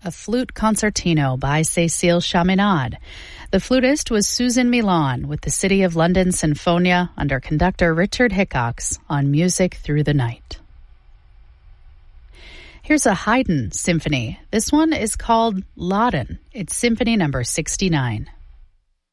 a flute concertino by Cécile Chaminade. The flutist was Susan Milan with the City of London Sinfonia under conductor Richard Hickox on Music Through the Night. Here's a Haydn symphony. This one is called Laden. It's Symphony number 69.